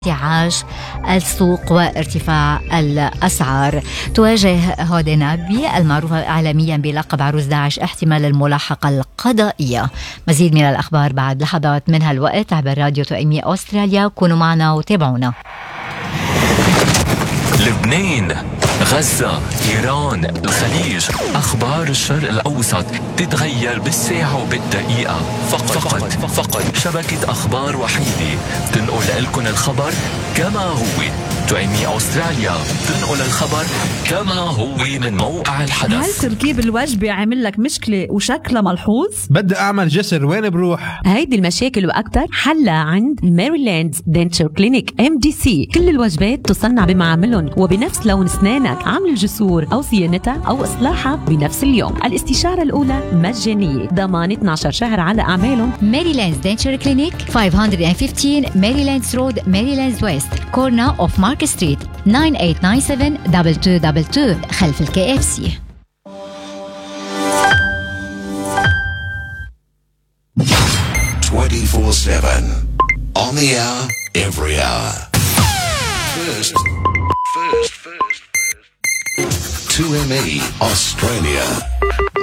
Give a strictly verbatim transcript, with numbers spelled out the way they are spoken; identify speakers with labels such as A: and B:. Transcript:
A: انتعاش السوق وارتفاع الأسعار. تواجه هودي نابي المعروفة إعلاميا بلقب عروس داعش احتمال الملاحقة القضائية. مزيد من الأخبار بعد لحظات من هالوقت عبر راديو تؤمي أستراليا. كونوا معنا وتابعونا.
B: لبنان، غزة، إيران، الخليج، أخبار الشرق الأوسط تتغير بالساعة وبالدقيقة. فقط فقط, فقط شبكة أخبار وحيدة تنقل لكم الخبر كما هو. تؤمي أستراليا تنقل الخبر كما هو من موقع الحدث.
C: هل تركيب الوجبة عامل لك مشكلة وشكلها ملحوظ؟
D: بدي أعمل جسر، وين بروح؟
E: هيدي المشاكل وأكتر حلها عند ميريلاند دنتشر كلينيك إم دي سي. كل الوجبات تصنع بمعاملهم وبنفس لون أسنانك، عمل الجسور أو صيانتها أو إصلاحها بنفس اليوم. الاستشارة الأولى مجانية، ضمان اثني عشر شهر على أعمالهم.
A: ميريلاند دنتشر كلينيك خمسمية وخمستاشر ميريلاند رود، ميريلاند ويست، كورنا أوف مارك ستريت، تسعة ثمانية تسعة سبعة اثنين اثنين اثنين اثنين خلف الكي اف سي.
F: twenty-four seven on the hour, every hour. First, first, first, first. two M E Australia.